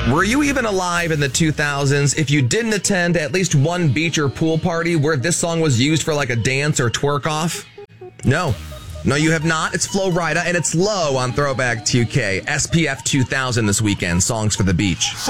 Were you even alive in the 2000s if you didn't attend at least one beach or pool party where this song was used for like a dance or twerk off? No, you have not. It's Flo Rida, and it's Low on Throwback 2K. SPF 2000 this weekend. Songs for the beach.